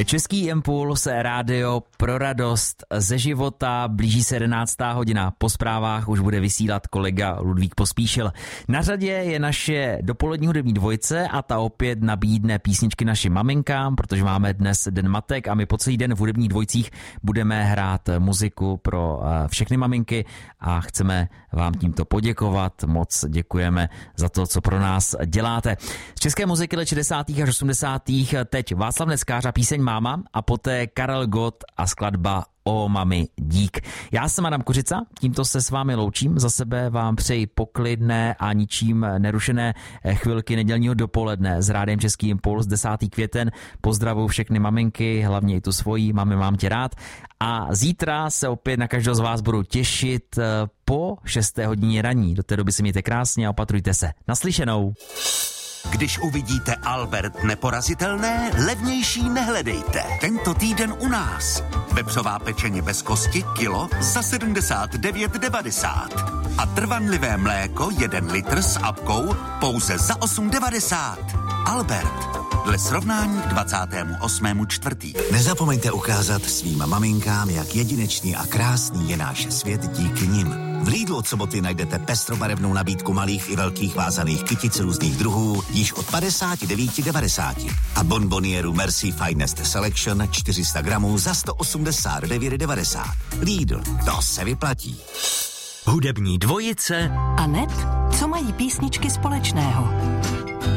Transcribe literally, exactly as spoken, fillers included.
Český impuls, rádio pro radost ze života, blíží se jedenáctá hodina. Po zprávách už bude vysílat kolega Ludvík Pospíšil. Na řadě je naše dopolední hudební dvojce a ta opět nabídne písničky našim maminkám, protože máme dnes Den matek a my po celý den v hudebních dvojcích budeme hrát muziku pro všechny maminky a chceme vám tímto poděkovat. Moc děkujeme za to, co pro nás děláte. Z české muziky let šedesátých až osmdesátých teď Václav Neckář a píseň Máma a poté Karel Gott a skladba O mami dík. Já jsem Adam Kořica, tímto se s vámi loučím, za sebe vám přeji poklidné a ničím nerušené chvilky nedělního dopoledne s rádiem Český impuls, desátý květen, pozdravuju všechny maminky, hlavně i tu svojí, mami, mám tě rád a zítra se opět na každého z vás budu těšit po šesté hodině raní, do té doby si mějte krásně a opatrujte se. Naslyšenou. Když uvidíte Albert neporazitelné, levnější nehledejte. Tento týden u nás. Vepřová pečeně bez kosti kilo za sedmdesát devět devadesát. A trvanlivé mléko jeden litr s apkou pouze za osm devadesát. Albert. Dle srovnání k dvacátému osmému čtvrtý. Nezapomeňte ukázat svým maminkám, jak jedinečný a krásný je náš svět díky nim. V Lidlu od soboty najdete pestrobarevnou nabídku malých i velkých vázaných kytic různých druhů již od padesát devět devadesát. A bonbonieru Merci Finest Selection čtyři sta gramů za sto osmdesát devět devadesát. Lidl, to se vyplatí. Hudební dvojice a net, co mají písničky společného.